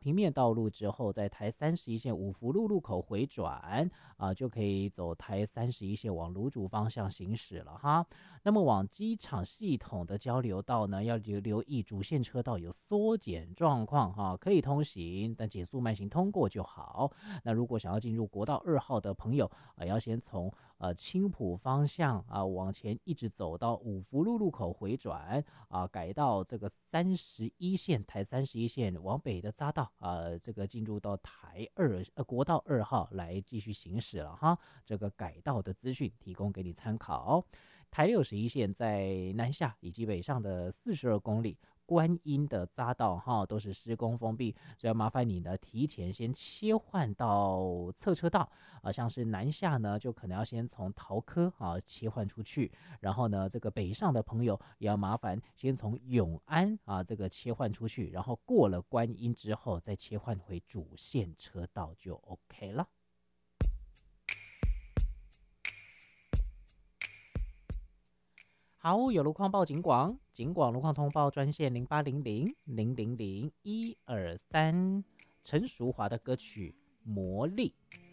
平面道路之后，在台31线五福路路口回转就可以走台31线往芦竹方向行驶了哈。那么往机场系统的交流道呢，要留意主线车道有缩减状况哈，可以通行，但减速慢行通过就好。那如果想要进入国道2号的朋友要先从青埔方向往前一直走到五福路路口回转改到这个台31线往北的匝道这个进入到国道2号来继续行驶了哈。这个改道的资讯提供给你参考。台61线在南下以及北上的42公里。观音的匝道哈都是施工封闭，所以要麻烦你呢提前先切换到侧车道像是南下呢就可能要先从桃科切换出去，然后呢这个北上的朋友也要麻烦先从永安这个切换出去，然后过了观音之后再切换回主线车道就 OK 了。好，有路况报警广，警广路况通报专线0800-000-123，陈淑华的歌曲《魔力》。